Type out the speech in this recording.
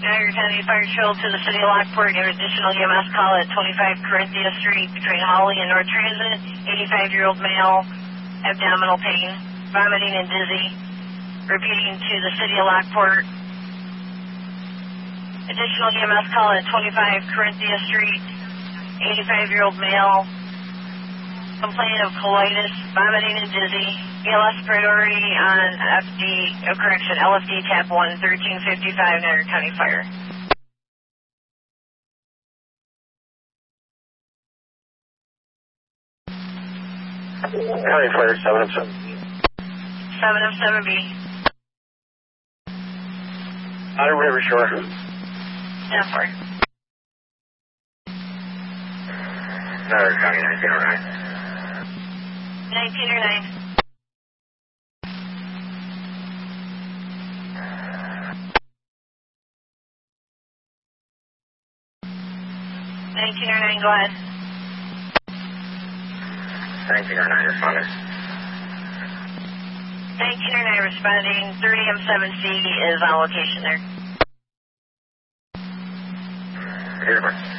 Niagara County Fire Patrol to the City of Lockport. Your additional EMS call at 25 Corinthia Street between Holly and North Transit. 85-year-old male, abdominal pain, vomiting and dizzy. Repeating to the City of Lockport. Additional EMS call at 25 Corinthia Street. 85-year-old male, complaining of colitis, vomiting and dizzy. ELS priority on LFD tab 1, 1355 Niagara County Fire. County Fire 7 of 7. 7 of 7B. Outer River Shore. 10-4. Niagara County 1909. 1909. 1909, go ahead. 1909 responding. 1909 responding. 30M7C is on location there. Beautiful.